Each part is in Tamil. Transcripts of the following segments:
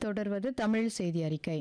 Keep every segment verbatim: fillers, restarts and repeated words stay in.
தொடர்வது தமிழ் செய்தி அறிக்கை.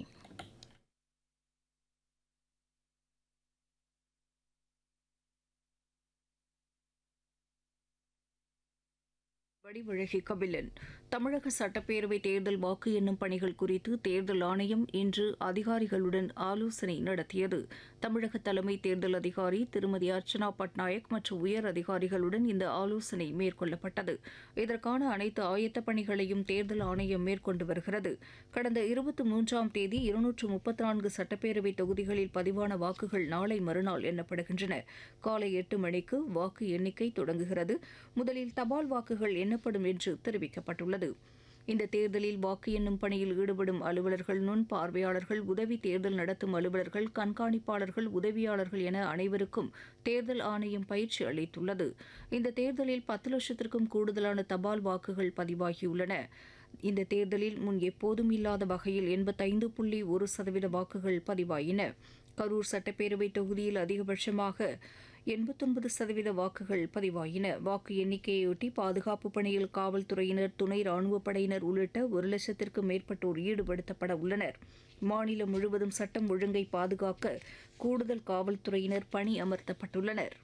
வடிவழகி கபிலன். தமிழக சட்டப்பேரவை தேர்தல் வாக்கு எண்ணும் பணிகள் குறித்து தேர்தல் ஆணையம் இன்று அதிகாரிகளுடன் ஆலோசனை நடத்தியது. தமிழக தலைமை தேர்தல் அதிகாரி திருமதி அர்ச்சனா பட்நாயக் மற்றும் உயர் அதிகாரிகளுடன் இந்த ஆலோசனை மேற்கொள்ளப்பட்டது. இதற்கான அனைத்து ஆயத்த பணிகளையும் தேர்தல் ஆணையம் மேற்கொண்டு வருகிறது. கடந்த இருபத்தி மூன்றாம் தேதி இருநூற்று முப்பத்தி நான்கு சட்டப்பேரவை தொகுதிகளில் பதிவான வாக்குகள் நாளை மறுநாள் எண்ணப்படுகின்றன. காலை எட்டு மணிக்கு வாக்கு எண்ணிக்கை தொடங்குகிறது. முதலில் தபால் வாக்குகள் எண்ணப்படும் என்று தெரிவிக்கப்பட்டுள்ளது. இந்த தேர்தலில் வாக்கு எண்ணும் பணியில் ஈடுபடும் அலுவலர்கள், நுண் பார்வையாளர்கள், உதவி தேர்தல் நடத்தும் அலுவலர்கள், கண்காணிப்பாளர்கள், உதவியாளர்கள் என அனைவருக்கும் தேர்தல் ஆணையம் பயிற்சி அளித்துள்ளது. இந்த தேர்தலில் பத்து லட்சத்திற்கும் கூடுதலான தபால் வாக்குகள் பதிவாகியுள்ளன. இந்த தேர்தலில் முன் எப்போதும் இல்லாத வகையில் எண்பத்தைந்து புள்ளி ஒரு சதவீத வாக்குகள் பதிவாயின. கரூர் சட்டப்பேரவை தொகுதியில் அதிகபட்சமாக எண்பத்தொன்பது சதவீத வாக்குகள் பதிவாயின. வாக்கு எண்ணிக்கையொட்டி பாதுகாப்பு பணியில் காவல்துறையினர், துணை ராணுவப் படையினர் உள்ளிட்ட ஒரு லட்சத்திற்கும் மேற்பட்டோர் ஈடுபடுத்தப்பட உள்ளனர். மாநிலம் முழுவதும் சட்டம் ஒழுங்கை பாதுகாக்க கூடுதல் காவல்துறையினர் பணி அமர்த்தப்பட்டுள்ளனர்.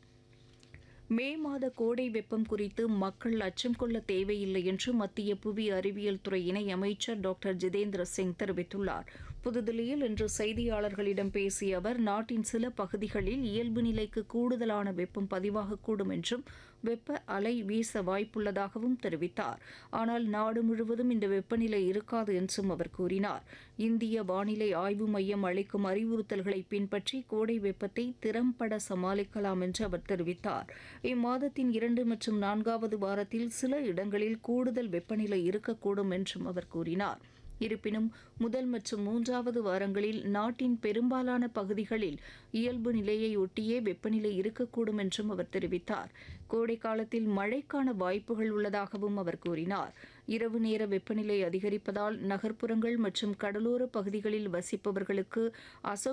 மே மாத கோடை வெப்பம் குறித்து மக்கள் அச்சம் கொள்ள தேவையில்லை என்று மத்திய புவி அறிவியல் துறை இணை அமைச்சர் டாக்டர் ஜிதேந்திர சிங் தெரிவித்துள்ளார். புதுதில்லியில் இன்று செய்தியாளர்களிடம் பேசிய அவர், நாட்டின் சில பகுதிகளில் இயல்பு நிலைக்கு கூடுதலான வெப்பம் பதிவாகக்கூடும் என்றும் வெப்ப அலை வீச வாய்ப்புள்ளதாகவும் தெரிவித்தார். ஆனால் நாடு முழுவதும் இந்த வெப்பநிலை இருக்காது என்றும் அவர் கூறினார். இந்திய வானிலை ஆய்வு மையம் அளிக்கும் அறிவுறுத்தல்களை பின்பற்றி கோடை வெப்பத்தை திறம்பட சமாளிக்கலாம் என்று அவர் தெரிவித்தார். இம்மாதத்தின் இரண்டு மற்றும் நான்காவது வாரத்தில் சில இடங்களில் கூடுதல் வெப்பநிலை இருக்கக்கூடும் என்றும் அவர் கூறினார். இருப்பினும் முதல் மற்றும் மூன்றாவது வாரங்களில் நாட்டின் பெரும்பாலான பகுதிகளில் இயல்பு நிலையை ஒட்டியே வெப்பநிலை இருக்கக்கூடும் என்றும் அவர் தெரிவித்தார். கோடை காலத்தில் மழைக்கான வாய்ப்புகள் உள்ளதாகவும் அவர் கூறினார். இரவு நேர வெப்பநிலை அதிகரிப்பதால் நகர்ப்புறங்கள் மற்றும் கடலோர பகுதிகளில் வசிப்பவர்களுக்கு அசௌ